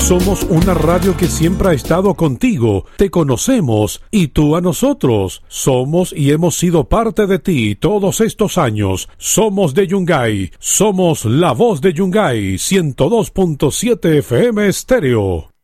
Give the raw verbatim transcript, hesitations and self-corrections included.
Somos una radio que siempre ha estado contigo, te conocemos y tú a nosotros. Somos y hemos sido parte de ti todos estos años. Somos de Yungay, somos la voz de Yungay, ciento dos punto siete F M Estéreo.